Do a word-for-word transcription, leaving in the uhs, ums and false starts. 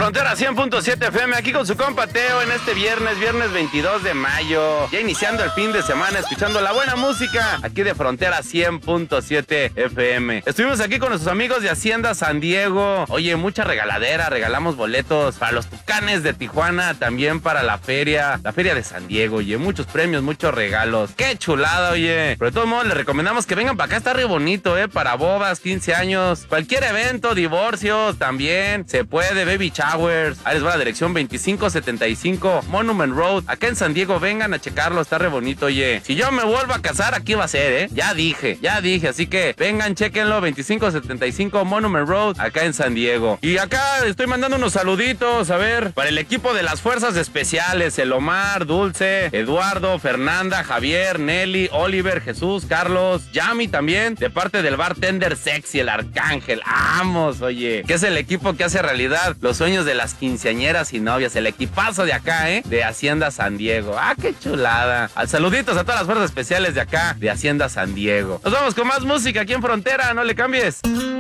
Frontera cien punto siete F M, aquí con su compa Teo en este viernes, viernes veintidós de mayo. Ya iniciando el fin de semana, escuchando la buena música aquí de Frontera cien punto siete F M. Estuvimos aquí con nuestros amigos de Hacienda San Diego. Oye, mucha regaladera, regalamos boletos para los Tucanes de Tijuana, también para la feria, la feria de San Diego, oye, muchos premios, muchos regalos. ¡Qué chulada, oye! Pero de todos modos, les recomendamos que vengan para acá, está re bonito, ¿eh? Para bodas, quince años, cualquier evento, divorcios, también se puede, baby showers. Ahí les va la dirección veinticinco setenta y cinco Monument Road, acá en San Diego. Vengan a checarlo, está re bonito, oye. Si yo me vuelvo a casar, aquí va a ser, ¿eh? Ya dije, ya dije, así que vengan, chequenlo, veinticinco setenta y cinco Monument Road, acá en San Diego. Y acá estoy mandando unos saluditos, a ver, para el equipo de las Fuerzas Especiales, el Omar, Dulce, Eduardo, Fernanda, Javier, Nelly, Oliver, Jesús, Carlos, Yami también, de parte del bartender sexy, el Arcángel. ¡Vamos, oye! Que es el equipo que hace realidad los sueños de las quinceañeras y novias, el equipazo de acá, ¿eh? De Hacienda San Diego. ¡Ah, qué chulada! Al saluditos a todas las Fuerzas Especiales de acá, de Hacienda San Diego. Nos vamos con más música aquí en Frontera, no le cambies.